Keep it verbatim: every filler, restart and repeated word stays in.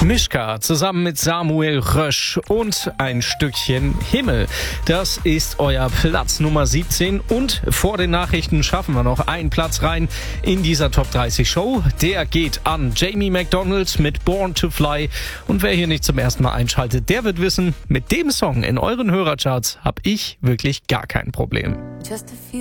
Mischka zusammen mit Samuel Rösch und ein Stückchen Himmel. Das ist euer Platz Nummer siebzehn und vor den Nachrichten schaffen wir noch einen Platz rein in dieser Top dreißig Show. Der geht an Jamie McDonald mit Born to Fly und wer hier nicht zum ersten Mal einschaltet, der wird wissen, mit dem Song in euren Hörercharts habe ich wirklich gar kein Problem.